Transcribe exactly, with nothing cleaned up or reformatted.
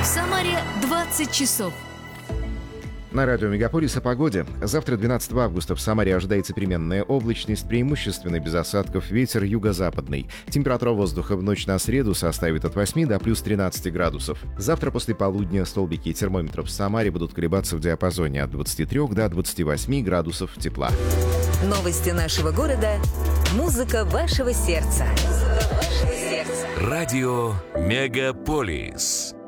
В Самаре двадцать часов. На радио «Мегаполис» о погоде. Завтра, двенадцатого августа, в Самаре ожидается переменная облачность, преимущественно без осадков, ветер юго-западный. Температура воздуха в ночь на среду составит от восьми до плюс тринадцати градусов. Завтра после полудня столбики термометров в Самаре будут колебаться в диапазоне от двадцати трёх до двадцати восьми градусов тепла. Новости нашего города. Музыка вашего сердца. Музыка вашего сердца. Радио «Мегаполис».